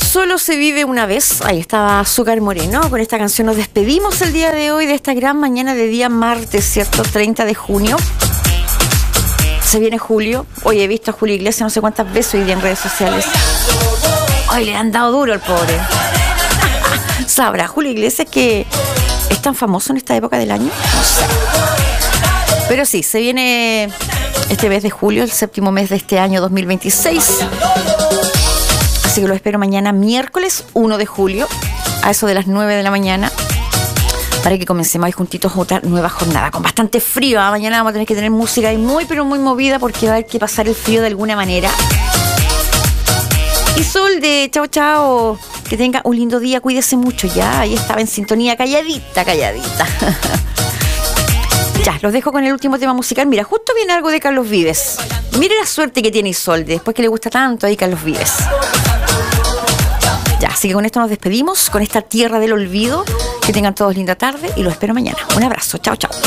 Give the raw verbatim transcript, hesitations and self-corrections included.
Solo se vive una vez. Ahí estaba Azúcar Moreno. Con esta canción nos despedimos el día de hoy de esta gran mañana de día martes, ¿cierto? treinta de junio. Se viene julio. Hoy he visto a Julio Iglesias no sé cuántas veces hoy día en redes sociales. Hoy le han dado duro al pobre. ¿Sabrá Julio Iglesias que es tan famoso en esta época del año? No sé. Pero sí, se viene este mes de julio, el séptimo mes de este año dos mil veintiséis. Así que lo espero mañana, miércoles uno de julio, a eso de las nueve de la mañana, para que comencemos ahí juntitos otra nueva jornada, con bastante frío. ¿eh? Mañana vamos a tener que tener música ahí muy, pero muy movida, porque va a haber que pasar el frío de alguna manera. Y Sol de chao, chao. Que tenga un lindo día, cuídese mucho. Ya, ahí estaba en sintonía, calladita, calladita. Ya, los dejo con el último tema musical. Mira, justo viene algo de Carlos Vives. Mire la suerte que tiene Isolde, después que le gusta tanto ahí Carlos Vives. Ya, así que con esto nos despedimos, con esta tierra del olvido. Que tengan todos linda tarde y los espero mañana. Un abrazo, chao, chao.